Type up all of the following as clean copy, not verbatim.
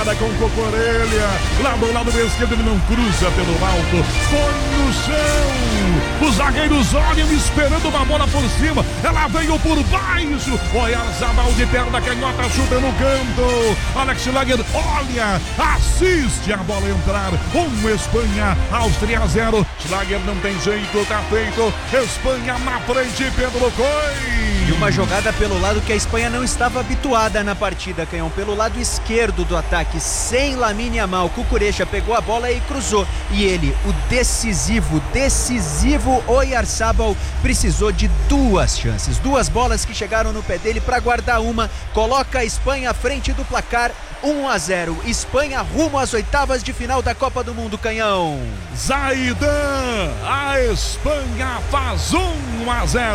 jogada com Cocorelha. Lá do lado esquerdo ele não cruza pelo alto. Foi no chão. Os zagueiros olham esperando uma bola por cima. Ela veio por baixo. Oyarzabal de perna canhota, chuta no canto. Alex Schlager olha, assiste a bola entrar. Espanha, Áustria 0. Schlager não tem jeito, tá feito. Espanha na frente, Pedro Coi. E uma jogada pelo lado que a Espanha não estava habituada na partida, Canhão. Pelo lado esquerdo do ataque, sem Lamine Yamal. Cucurella pegou a bola e cruzou. E ele, o decisivo Oyarzabal, precisou de duas chances. Duas bolas que chegaram no pé dele para guardar uma. Coloca a Espanha à frente do placar. 1-0. Espanha rumo às oitavas de final da Copa do Mundo, Canhão. Zaidan, a Espanha faz 1-0.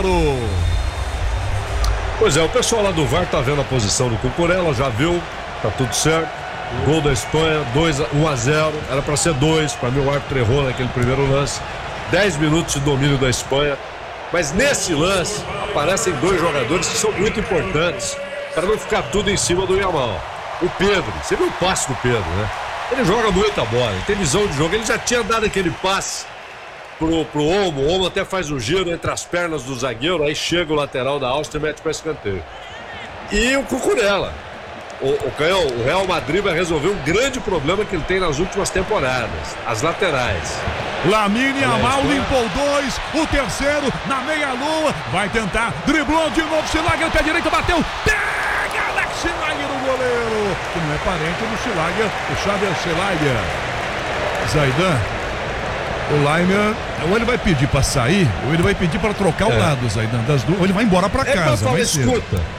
Pois é, o pessoal lá do VAR tá vendo a posição do Cucurella, já viu, tá tudo certo. Gol da Espanha, 1-0, era para ser 2, para mim o árbitro errou naquele primeiro lance. 10 minutos de domínio da Espanha, mas nesse lance aparecem dois jogadores que são muito importantes para não ficar tudo em cima do Yamal. O Pedro, você viu o passe do Pedro, né? Ele joga muita bola, ele tem visão de jogo, ele já tinha dado aquele passe pro Olmo. O Olmo até faz um giro entre as pernas do zagueiro, aí chega o lateral da Áustria e mete para escanteio. E o Cucurella, o Canhão, o Real Madrid vai resolver um grande problema que ele tem nas últimas temporadas, as laterais. Lamine Yamal limpou 2, o terceiro na meia-lua, vai tentar, driblou de novo, Schlager, pé direito, bateu, pega Alex Schlager, o goleiro, que não é parente do Schlager, o Xavier Schlager. Zaidan, o Laimer, ou ele vai pedir pra sair, ou ele vai pedir pra trocar o lado, Zaidan, das duas, ou ele vai embora pra casa. Escuta,